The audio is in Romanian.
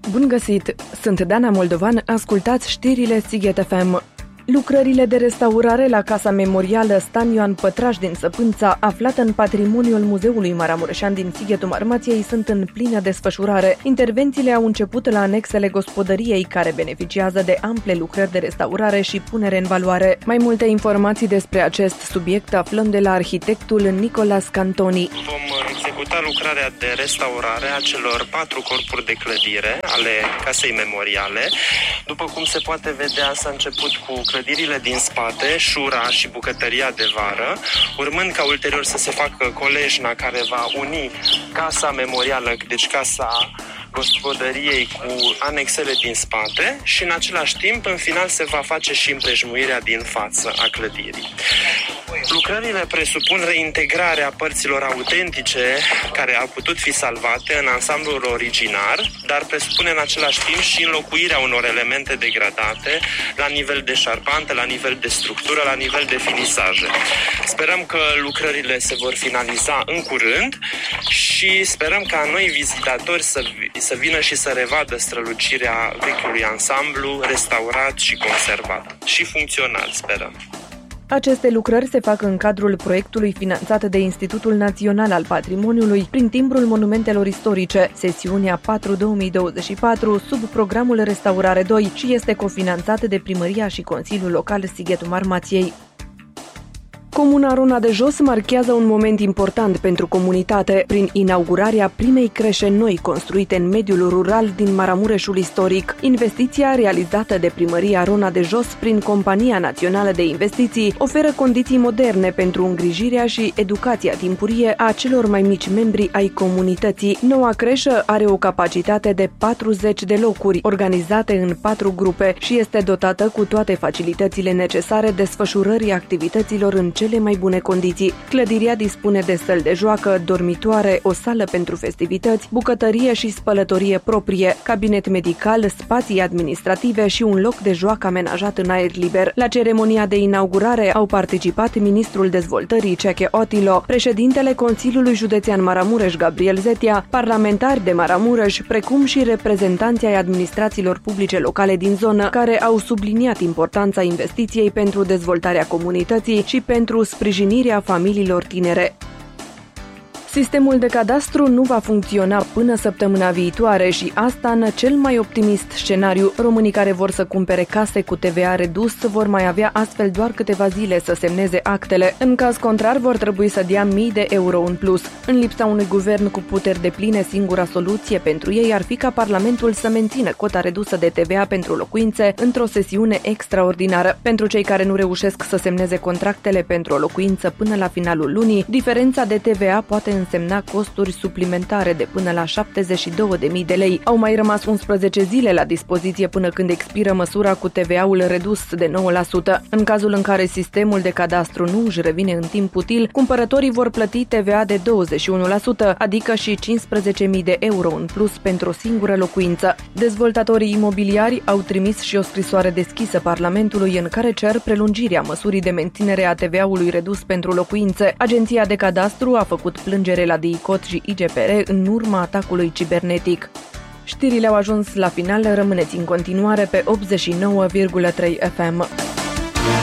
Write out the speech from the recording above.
Bun găsit! Sunt Dana Moldovan, ascultați știrile Sighet FM. Lucrările de restaurare la Casa Memorială Stan Ioan Pătraș din Săpânța, aflată în patrimoniul Muzeului Maramureșan din Sighetul Marmației, sunt în plină desfășurare. Intervențiile au început la anexele gospodăriei, care beneficiază de ample lucrări de restaurare și punere în valoare. Mai multe informații despre acest subiect aflăm de la arhitectul Nicolas Cantoni. Vom executa lucrarea de restaurare a celor 4 corpuri de clădire ale Casei Memoriale. După cum se poate vedea, s-a început cu clădirile din spate, șura și bucătăria de vară, urmând ca ulterior să se facă colejna care va uni Casa Memorială, deci Casa Gospodăriei, cu anexele din spate și în același timp, în final, se va face și împrejmuirea din față a clădirii. Lucrările presupun reintegrarea părților autentice care au putut fi salvate în ansamblul originar, dar presupune în același timp și înlocuirea unor elemente degradate la nivel de șarpante, la nivel de structură, la nivel de finisaje. Sperăm că lucrările se vor finaliza în curând și sperăm ca noi vizitatori să vină și să revadă strălucirea vechiului ansamblu restaurat și conservat și funcțional, sperăm. Aceste lucrări se fac în cadrul proiectului finanțat de Institutul Național al Patrimoniului prin timbrul monumentelor istorice, sesiunea 4-2024, sub programul Restaurare 2 și este cofinanțat de Primăria și Consiliul Local Sighetul Marmației. Comuna Rona de Jos marchează un moment important pentru comunitate prin inaugurarea primei creșe noi construite în mediul rural din Maramureșul istoric. Investiția realizată de Primăria Rona de Jos prin Compania Națională de Investiții oferă condiții moderne pentru îngrijirea și educația timpurie a celor mai mici membri ai comunității. Noua creșă are o capacitate de 40 de locuri, organizate în 4 grupe și este dotată cu toate facilitățile necesare desfășurării activităților în cele mai bune condiții. Clădirea dispune de săli de joacă, dormitoare, o sală pentru festivități, bucătărie și spălătorie proprie, cabinet medical, spații administrative și un loc de joacă amenajat în aer liber. La ceremonia de inaugurare au participat ministrul dezvoltării Ceche Otilo, președintele Consiliului Județean Maramureș Gabriel Zetia, parlamentari de Maramureș, precum și reprezentanții ai administrațiilor publice locale din zonă, care au subliniat importanța investiției pentru dezvoltarea comunității și pentru sprijinirea familiilor tinere. Sistemul de cadastru nu va funcționa până săptămâna viitoare și asta în cel mai optimist scenariu. Românii care vor să cumpere case cu TVA redus vor mai avea astfel doar câteva zile să semneze actele. În caz contrar, vor trebui să dea mii de euro în plus. În lipsa unui guvern cu puteri depline, singura soluție pentru ei ar fi ca Parlamentul să mențină cota redusă de TVA pentru locuințe într-o sesiune extraordinară. Pentru cei care nu reușesc să semneze contractele pentru o locuință până la finalul lunii, diferența de TVA poate însemna costuri suplimentare de până la 72.000 de lei. Au mai rămas 11 zile la dispoziție până când expiră măsura cu TVA-ul redus de 9%. În cazul în care sistemul de cadastru nu își revine în timp util, cumpărătorii vor plăti TVA de 21%, adică și 15.000 de euro în plus pentru o singură locuință. Dezvoltatorii imobiliari au trimis și o scrisoare deschisă Parlamentului în care cer prelungirea măsurii de menținere a TVA-ului redus pentru locuințe. Agenția de cadastru a făcut plângere la DICOT și IGPR în urma atacului cibernetic. Știrile au ajuns la final, rămâneți în continuare pe 89,3 FM.